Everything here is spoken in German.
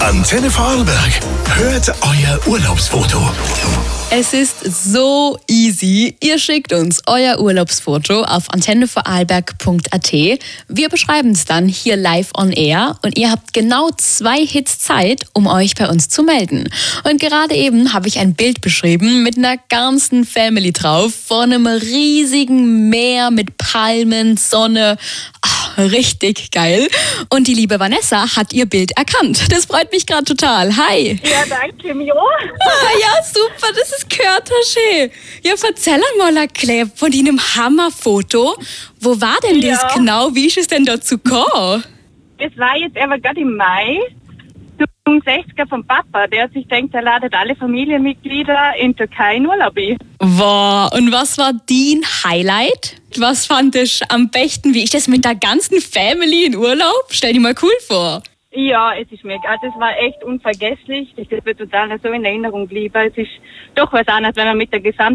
Antenne Vorarlberg. Hört euer Urlaubsfoto. Es ist so easy. Ihr schickt uns euer Urlaubsfoto auf antennevorarlberg.at. Wir beschreiben es dann hier live on air und ihr habt genau 2 Hits Zeit, um euch bei uns zu melden. Und gerade eben habe ich ein Bild beschrieben mit einer ganzen Family drauf, vor einem riesigen Meer mit Palmen, Sonne. Richtig geil. Und die liebe Vanessa hat ihr Bild erkannt. Das freut mich gerade total. Hi. Ja, danke, Mio. Ja, super, das ist Körtersche. Ja, erzähl mal ein Klepp von deinem Hammerfoto. Wo war denn das genau? Wie ist es denn dazu gekommen? Das war jetzt aber gerade im Mai. Zum 60er vom Papa. Der hat sich gedacht, er ladet alle Familienmitglieder in Türkei in Urlaub ein. Wow, und was war dein Highlight? Was fandest du am besten? Wie ist das mit der ganzen Family in Urlaub? Stell dir mal cool vor. Ja, es ist mega. Das war echt unvergesslich. Das wird total so in Erinnerung geblieben. Es ist doch was anderes, wenn man mit der gesamten